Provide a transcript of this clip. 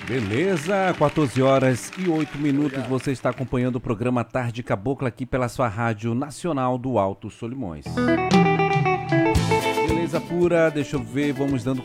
Beleza, 14 horas e 8 minutos. Obrigado. Você está acompanhando o programa Tarde Cabocla aqui pela sua Rádio Nacional do Alto Solimões. Beleza pura, deixa eu ver, vamos dando